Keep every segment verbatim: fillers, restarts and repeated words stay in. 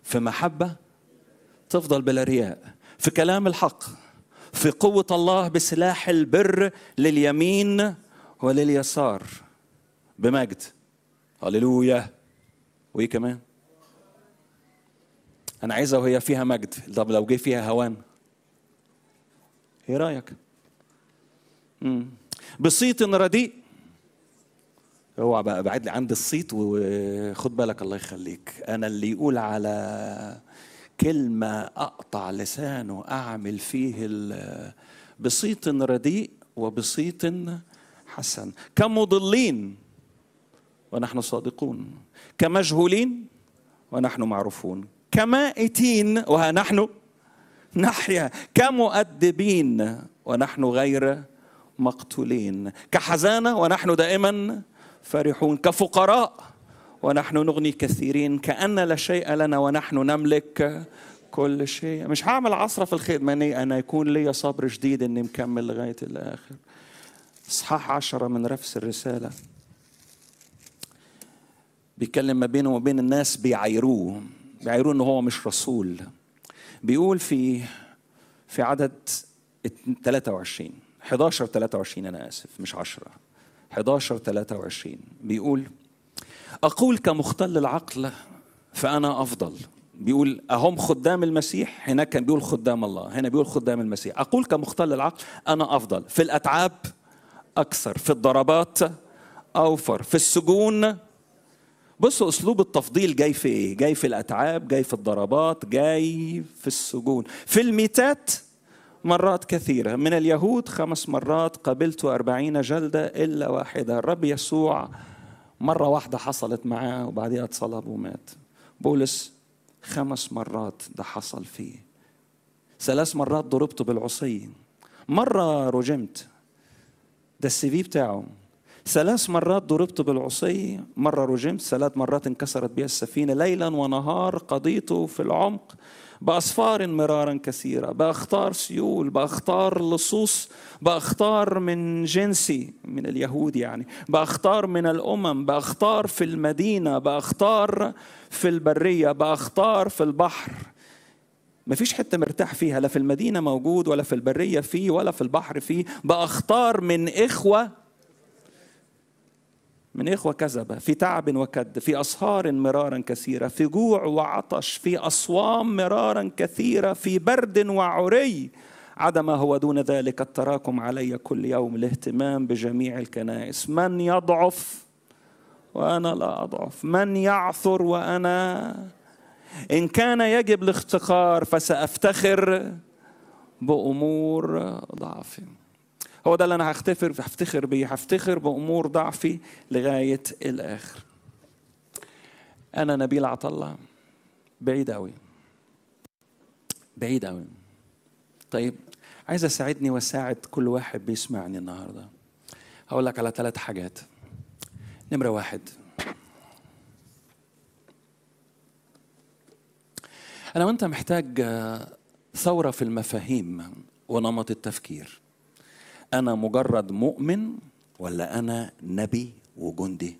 في محبة تفضل بلا رياء، في كلام الحق، في قوة الله بسلاح البر لليمين ولليسار بمجد. هللويا. وإيه كمان؟ أنا عايزة وهي فيها مجد. طب لو جه فيها هوان إيه رأيك؟ مم. بصيت رديء. اوعى بقى بعد لي عند الصيت وخد بالك الله يخليك. أنا اللي يقول على كلمة أقطع لسانه أعمل فيه بصيت رديء وبصيت حسن، كمضلين ونحن صادقون، كمجهولين ونحن معروفون، كمائتين وها نحن نحيا، كمؤدبين ونحن غير مقتولين، كحزانة ونحن دائما فرحون، كفقراء ونحن نغني كثيرين، كأن لا شيء لنا ونحن نملك كل شيء. مش هعمل عصرة في الخدمة اني انا يكون لي صبر شديد اني مكمل لغاية الاخر. اصحاح عشرة من نفس الرسالة بيتكلم ما بينه وبين الناس، بيعايروه بيعايروه انه هو مش رسول. بيقول في في عدد ثلاثة وعشرين أحد عشر ثلاثة وعشرين انا اسف مش عشرة أحد عشر ثلاثة وعشرين بيقول اقول كمختل العقل فانا افضل. بيقول اهم خدام المسيح، هناك كان بيقول خدام الله، هنا بيقول خدام المسيح. اقول كمختل العقل انا افضل، في الاتعاب اكثر، في الضربات اوفر، في السجون. بصوا اسلوب التفضيل جاي في ايه؟ جاي في الاتعاب، جاي في الضربات، جاي في السجون، في الميتات مرات كثيرة، من اليهود خمس مرات، قبلت أربعين جلدة إلا واحدة. الرب يسوع مرة واحدة حصلت معاه وبعدها اتصلب ومات. بولس خمس مرات ده حصل فيه. ثلاث مرات ضربت بالعصي، مرة رجمت، ده السي في بتاعه. ثلاث مرات ضربت بالعصي، مرة رجمت، ثلاث مرات انكسرت بي السفينة، ليلا ونهار قضيت في العمق، بأسفار مرارا كثيرة، بأختار سيول، بأختار لصوص، بأختار من جنسي من اليهود يعني، بأختار من الأمم، بأختار في المدينة، بأختار في البرية، بأختار في البحر. ما فيش حتة مرتاح فيها، لا في المدينة موجود ولا في البرية فيه ولا في البحر فيه. بأختار من إخوة من إخوة كذبة، في تعب وكد، في أسهار مرارا كثيرة، في جوع وعطش، في أصوام مرارا كثيرة، في برد وعري، عدم هو دون ذلك التراكم علي كل يوم، الاهتمام بجميع الكنائس. من يضعف وأنا لا أضعف، من يعثر وأنا، إن كان يجب الافتخار فسأفتخر بأمور ضعفي. هو ده اللي أنا هفتخر هفتخر بيه، هفتخر بأمور ضعفي لغاية الآخر. أنا نبيل عطلة، بعيد أوي بعيد أوي. طيب عايز أساعدني وأساعد كل واحد بيسمعني النهاردة. هقول لك على ثلاث حاجات. نمرة واحد، أنا وأنت محتاج ثورة في المفاهيم ونمط التفكير. أنا مجرد مؤمن ولا أنا نبي وجندي؟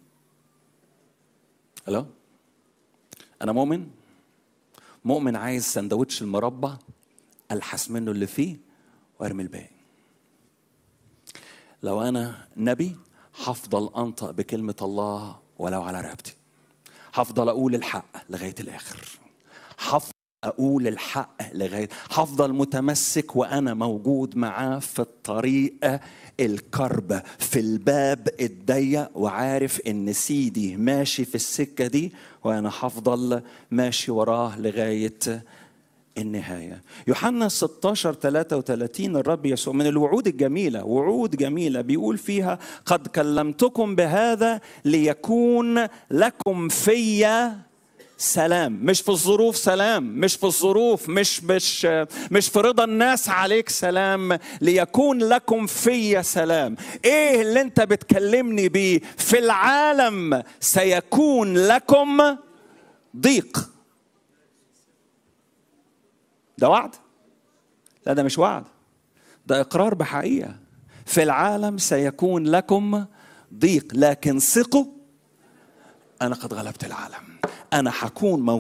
هلو؟ أنا مؤمن مؤمن عايز سندوتش المربى ألحس منه اللي فيه وأرمي الباقي. لو أنا نبي هفضل أنطق بكلمة الله ولو على رقبتي، هفضل أقول الحق لغاية الآخر، هفضل أقول الحق لغاية، هفضل متمسك وأنا موجود معاه في الطريق الكرب، في الباب الضيق، وعارف إن سيدي ماشي في السكة دي وأنا هفضل ماشي وراه لغاية النهاية. يوحنا ستة عشر ثلاثة وثلاثين الرب يسوع من الوعود الجميلة، وعود جميلة بيقول فيها قد كلمتكم بهذا ليكون لكم فيا سلام. مش في الظروف سلام، مش في الظروف، مش مش مش في رضا الناس عليك سلام، ليكون لكم فيا سلام. ايه اللي انت بتكلمني بيه؟ في العالم سيكون لكم ضيق. ده وعد؟ لا ده مش وعد، ده اقرار بحقيقة. في العالم سيكون لكم ضيق لكن ثقوا انا قد غلبت العالم. انا حكون